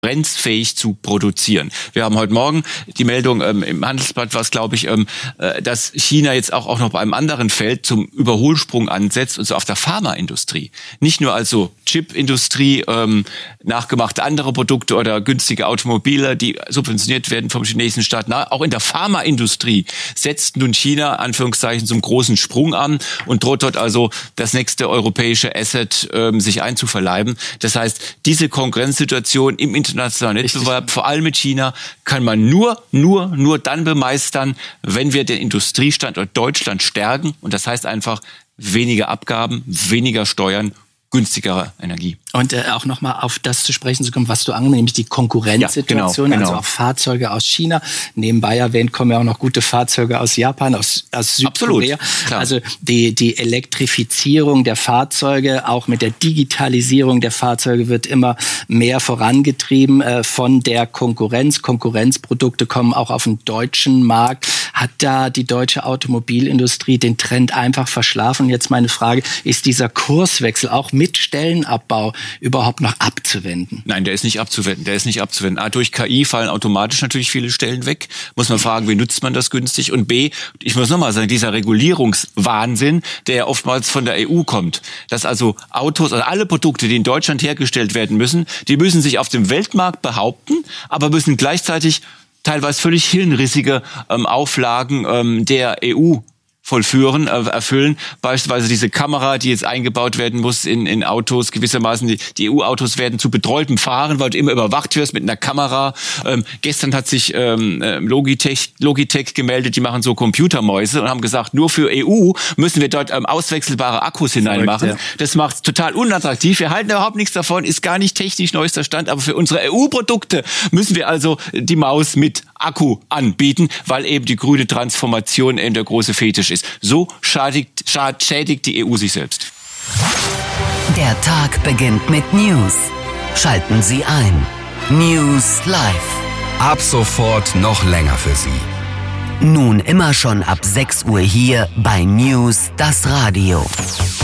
konkurrenzfähig zu produzieren. Wir haben heute Morgen die Meldung im Handelsblatt, was glaube ich, dass China jetzt auch noch bei einem anderen Feld zum Überholsprung ansetzt, und so auf der Pharmaindustrie. Nicht nur also Chipindustrie, nachgemachte andere Produkte oder günstige Automobile, die subventioniert werden vom chinesischen Staat. Auch in der Pharmaindustrie setzt nun China, Anführungszeichen, zum großen Sprung an und droht dort also das nächste europäische Asset sich einzuverleiben. Das heißt, diese Konkurrenzsituation im internationalen Wettbewerb, vor allem mit China, kann man nur dann bemeistern, wenn wir den Industriestandort Deutschland stärken. Und das heißt einfach weniger Abgaben, weniger Steuern, günstigere Energie. Und auch nochmal auf das zu sprechen zu kommen, was du angenommen, nämlich die Konkurrenzsituation, also auch Fahrzeuge aus China. Nebenbei erwähnt kommen ja auch noch gute Fahrzeuge aus Japan, aus Südkorea. Absolut, also die Elektrifizierung der Fahrzeuge, auch mit der Digitalisierung der Fahrzeuge wird immer mehr vorangetrieben von der Konkurrenz. Konkurrenzprodukte kommen auch auf den deutschen Markt. Hat da die deutsche Automobilindustrie den Trend einfach verschlafen? Jetzt meine Frage, ist dieser Kurswechsel auch mit Stellenabbau überhaupt noch abzuwenden? Nein, der ist nicht abzuwenden. A, durch KI fallen automatisch natürlich viele Stellen weg. Muss man fragen, wie nutzt man das günstig? Und B, ich muss nochmal sagen, dieser Regulierungswahnsinn, der ja oftmals von der EU kommt, dass also Autos, also alle Produkte, die in Deutschland hergestellt werden müssen, die müssen sich auf dem Weltmarkt behaupten, aber müssen gleichzeitig teilweise völlig hirnrissige Auflagen der EU erfüllen. Beispielsweise diese Kamera, die jetzt eingebaut werden muss in Autos, gewissermaßen die EU-Autos werden zu betreuten Fahren, weil du immer überwacht wirst mit einer Kamera. Gestern hat sich Logitech gemeldet, die machen so Computermäuse und haben gesagt, nur für EU müssen wir dort auswechselbare Akkus hineinmachen. Ja. Das macht es total unattraktiv. Wir halten überhaupt nichts davon, ist gar nicht technisch neuester Stand, aber für unsere EU-Produkte müssen wir also die Maus mit Akku anbieten, weil eben die grüne Transformation eben der große Fetisch ist. So schädigt die EU sich selbst. Der Tag beginnt mit News. Schalten Sie ein. News Live. Ab sofort noch länger für Sie. Nun immer schon ab 6 Uhr hier bei News, das Radio.